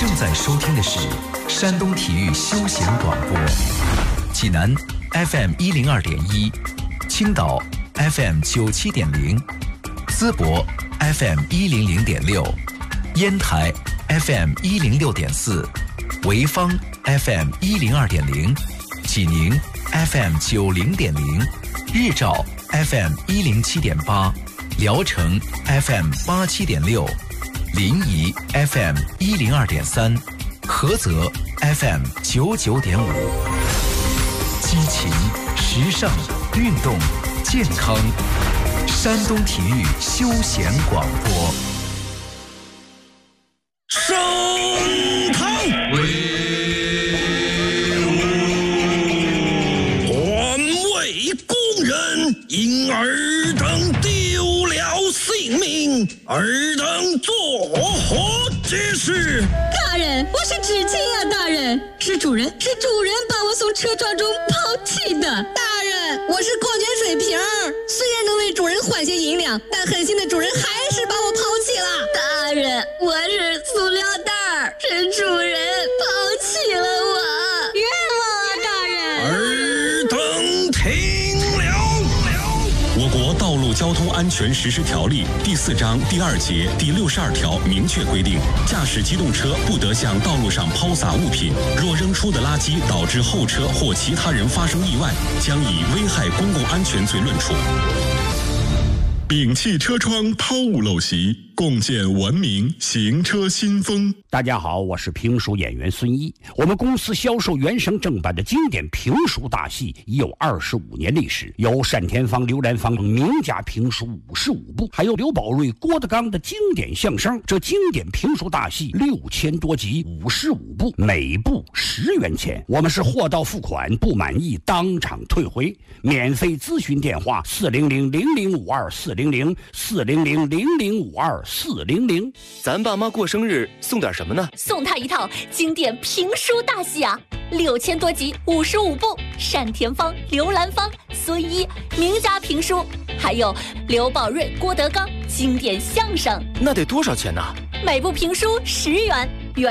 正在收听的是山东体育休闲广播，济南 FM102.1，青岛 FM97.0，淄博 FM100.6，烟台 FM106.4，潍坊 FM102.0，济宁 FM90.0，日照 FM107.8，聊城 FM87.6，临沂 FM102.3，菏泽 FM99.5，激情、时尚、运动、健康，山东体育休闲广播。 升堂威武，环卫工人因尔等丢了性命，尔等作何解释？ 大人，我是知情啊，大人，是主人把我从车撞中抛弃的。大人，我是矿泉水瓶儿，虽然能为主人换些银两，但狠心的主人还是把我抛弃了。大人，我是塑料袋儿，是主人抛弃了我，冤枉啊，大人！ 尔等听了。 我国道路交通安全实施条例第4章第2节第62条明确规定，驾驶机动车不得向道路上抛洒物品，若扔出的垃圾导致后车或其他人发生意外，将以危害公共安全罪论处。摒弃车窗抛物陋习，共建文明行车新风。 大家好，我是评书演员孙一。我们公司销售原声正版的经典评书大戏已有25年历史，有单田芳、刘兰芳名家评书55部，还有刘宝瑞、郭德纲的经典相声。这经典评书大戏6000多集，55部，每部10元钱。我们是货到付款，不满意当场退回。免费咨询电话400-0052-400，400-0052-400。 咱爸妈过生日送点什么呢？ 送他一套经典评书大戏啊，6000多集，55部，单田芳、刘兰芳、孙一名家评书，还有刘宝瑞、郭德纲经典相声。 那得多少钱呢？ 每部评书10元，